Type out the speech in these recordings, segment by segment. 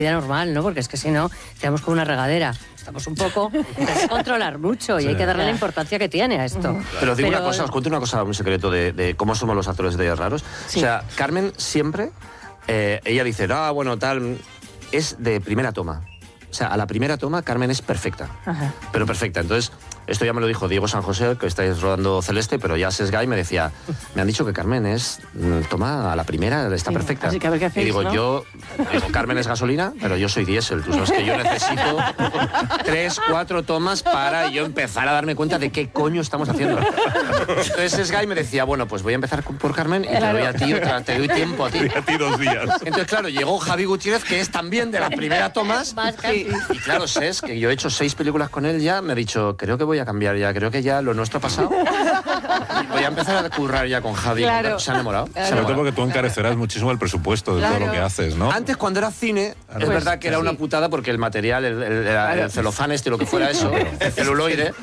vida normal, ¿no? Porque es que si no, estamos como una regadera. Estamos un poco... Hay que controlar mucho y hay que darle la importancia que tiene a esto. Pero digo una cosa, os cuento una cosa, un secreto de cómo somos los actores de Días Raros. Sí. O sea, Carmen siempre, ella dice, bueno, tal, es de primera toma. O sea, a la primera toma Carmen es perfecta. Ajá. Pero perfecta. Entonces, esto ya me lo dijo Diego San José, que estáis rodando Celeste, pero ya Sesgay me decía, me han dicho que Carmen es, toma, a la primera está perfecta. Así que a ver qué hacéis, y digo, ¿no? Carmen es gasolina, pero yo soy diésel. Tú sabes que yo necesito 3, 4 tomas para yo empezar a darme cuenta de qué coño estamos haciendo. Entonces Sesgay me decía, bueno, pues voy a empezar por Carmen y te doy a ti, te doy tiempo a ti. A ti 2 días. Entonces, claro, llegó Javi Gutiérrez, que es también de la primera tomas. Y claro, Ses, que yo he hecho 6 películas con él ya, me ha dicho, creo que voy a cambiar ya, creo que ya lo nuestro ha pasado. Voy a empezar a currar ya con Javi. Claro. Se ha enamorado. Claro. Sobre todo porque tú encarecerás muchísimo el presupuesto de todo lo que haces, ¿no? Antes, cuando era cine, es verdad que era una putada porque el material, el celofán y lo que fuera eso, el celuloide.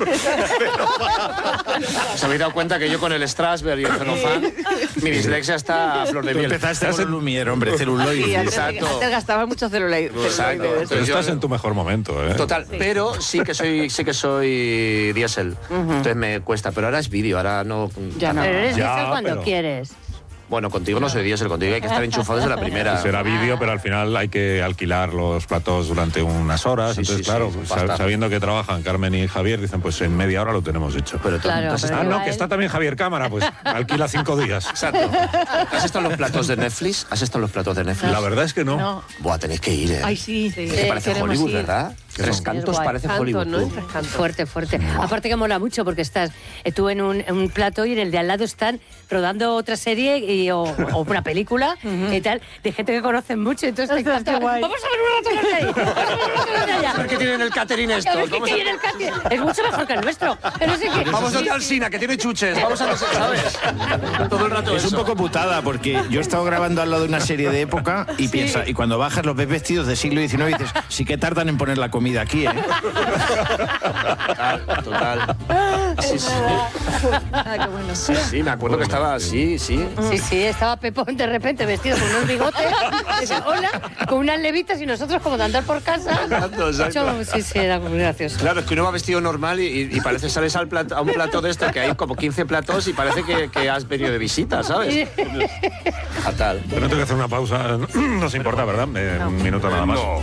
¿Os habéis dado cuenta que yo con el Strasberg y el celofán, mi dislexia está a flor de miel? Empezaste con el Lumière, hombre, celuloide. Sí, antes gastabas mucho celuloide. Exacto. Pero estás en tu mejor momento, ¿eh? Total, pero sí que soy diésel. Entonces me cuesta, pero ahora es vídeo, ahora no... Ya no. Pero eres diésel cuando quieres. Bueno, contigo no soy diésel, contigo hay que estar enchufado desde la primera. Será vídeo, pero al final hay que alquilar los platos durante unas horas. Sí, entonces, claro, sabiendo que trabajan Carmen y Javier, dicen, pues en media hora lo tenemos hecho. Pero claro, no, que está también Javier Cámara, pues alquila 5 días. Exacto. ¿Has estado en los platos de Netflix? La verdad es que no. Buah, tenéis que ir, ¿eh? Ay, sí. Parece Hollywood, ¿verdad? Tres Cantos parece Hollywood. ¿No? Fuerte. Aparte que mola mucho porque estás tú en un plato y en el de al lado están rodando otra serie o una película y tal, de gente que conocen mucho. Entonces te encanta. Vamos a ver un rato de ahí. A ver qué tiene en el catering esto. Es mucho mejor que el nuestro. No sé qué. Vamos a Alsina, que tiene chuches. Vamos a no sé, ¿sabes? Todo el rato es un poco putada porque yo he estado grabando al lado de una serie de época y piensa, y cuando bajas los ves vestidos del siglo XIX y dices, sí que tardan en poner la comida aquí, ¿eh? Total. Sí. Qué bueno. Sí, me acuerdo que estaba, sí. Sí, estaba Pepón de repente vestido con unos bigotes, hola, con unas levitas y nosotros como de andar por casa. Exacto. Sí, era muy gracioso. Claro, es que uno va vestido normal y parece sales a un plato de esto que hay como 15 platos y parece que has venido de visita, ¿sabes? Fatal. Pero no tengo que hacer una pausa, no se importa, ¿verdad? Un minuto nada más. No.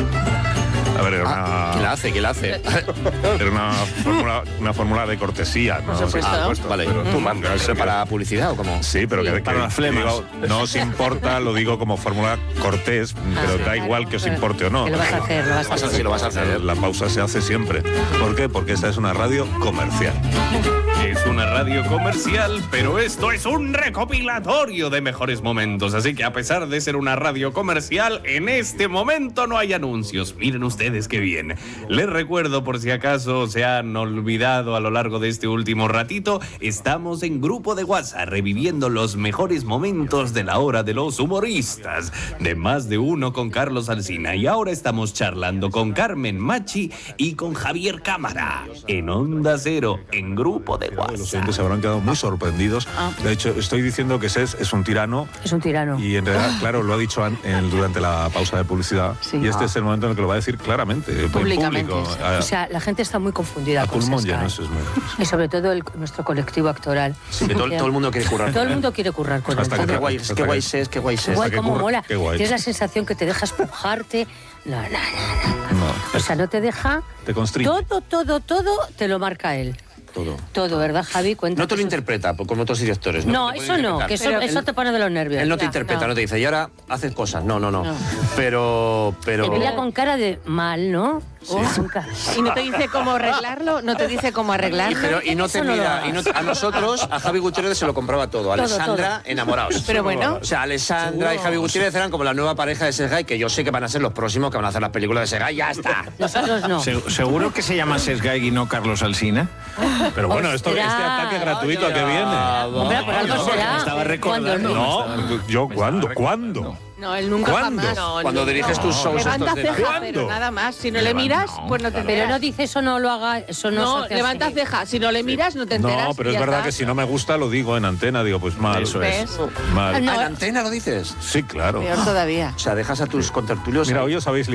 A ver, era una... ¿Quién la hace? Era una fórmula de cortesía, ¿no? Por supuesto. Vale, tú mandas. ¿Pero para publicidad o cómo? Sí, pero que para las flemas. Digo, no os importa, lo digo como fórmula cortés, pero da igual que os importe o no. Que lo vas a hacer, Sí, lo vas a hacer. La pausa se hace siempre. ¿Por qué? Porque esta es una radio comercial. Es una radio comercial, pero esto es un recopilatorio de mejores momentos. Así que a pesar de ser una radio comercial, en este momento no hay anuncios. Miren ustedes qué bien. Les recuerdo, por si acaso se han olvidado a lo largo de este último ratito, estamos en grupo de WhatsApp reviviendo los mejores momentos de la hora de los humoristas. De Más de Uno con Carlos Alsina. Y ahora estamos charlando con Carmen Machi y con Javier Cámara. En Onda Cero, en grupo de WhatsApp. Los oyentes se habrán quedado muy sorprendidos. De hecho, estoy diciendo que Ses es un tirano. Es un tirano. Y en realidad, claro, lo ha dicho durante la pausa de publicidad. Sí. Y este es el momento en el que lo va a decir claramente, públicamente. Público. O sea, la gente está muy confundida a con pulmón Sesgay. lleno, eso es muy... Y sobre todo nuestro colectivo actoral. Sí, que todo el mundo quiere currar. Todo el mundo quiere currar con él. Qué guay es. Guay, cómo mola. Tienes la sensación que te deja espujarte. No. O sea, no te deja... Te constriñe. Todo te lo marca él. Todo, ¿verdad, Javi? Cuenta. No te lo interpreta, como otros directores. No, eso no, que eso te pone de los nervios. Él no te interpreta, no te dice, y ahora haces cosas. No. Pero... Te mira con cara de mal, ¿no? Sí. Y no te dice cómo arreglarlo, Y no te mira, a nosotros, a Javi Gutiérrez se lo compraba todo. Alessandra, enamorados. Pero bueno. O sea, Alessandra y Javi Gutiérrez eran como la nueva pareja de Sesgay, que yo sé que van a ser los próximos que van a hacer las películas de Sesgay, ya está. Nosotros no. ¿Seguro que se llama Sesgay y no Carlos Alsina? Pero bueno, este ataque gratuito a que viene. Hombre, por algo será. Estaba recordando. No, yo, ¿cuándo? No, él nunca ¿Cuándo? jamás. No, Cuando no, diriges tus shows levanta estos de ceja, Navidad. pero nada más. Si no le miras, pues no te enteras. Pero no dice eso, no lo haga, eso no, No, se hace levanta así. ceja. Si no le miras, no te enteras. No, pero y es ya verdad está. que si no me gusta lo digo en antena, digo, pues mal. Eso es. Mal. No. ¿En antena lo dices? Sí, claro. Peor todavía. O sea, dejas a tus contertulios... Mira, hoy os habéis